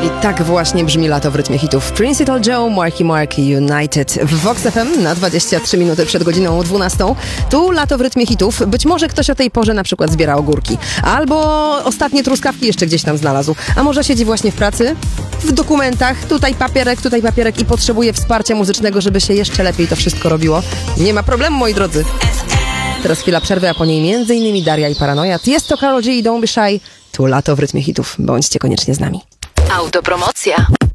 I tak właśnie brzmi lato w rytmie hitów. Principal Joe, Marky Mark, United w Vox FM na 23 minuty przed godziną 12. Tu lato w rytmie hitów. Być może ktoś o tej porze na przykład zbiera ogórki. Albo ostatnie truskawki jeszcze gdzieś tam znalazł. A może siedzi właśnie w pracy, w dokumentach, tutaj papierek i potrzebuje wsparcia muzycznego, żeby się jeszcze lepiej to wszystko robiło. Nie ma problemu, moi drodzy. Teraz chwila przerwy, a po niej m.in. Daria i Paranoja. Jest to Karol G i Don't Be Shy. Tu lato w rytmie hitów. Bądźcie koniecznie z nami. Autopromocja.